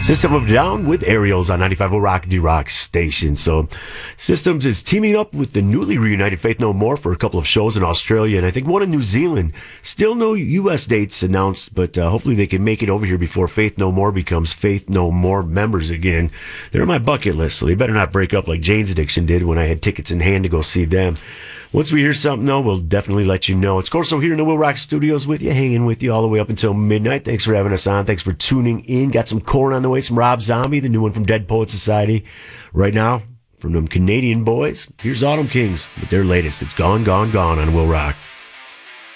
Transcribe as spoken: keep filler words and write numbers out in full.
System of a Down with Aerials on ninety-five point oh Rock D Rock station. So Systems is teaming up with the newly reunited Faith No More for a couple of shows in Australia and I think one in New Zealand. Still no U S dates announced, but uh, hopefully they can make it over here before Faith No More becomes Faith No More members again. They're on my bucket list, so they better not break up like Jane's Addiction did when I had tickets in hand to go see them. Once we hear something, though, we'll definitely let you know. It's Corso here in the Will Rock Studios with you, hanging with you all the way up until midnight. Thanks for having us on. Thanks for tuning in. Got some Korn on the way, some Rob Zombie, the new one from Dead Poet Society. Right now, from them Canadian boys, here's Autumn Kings with their latest. It's Gone, Gone, Gone on Will Rock.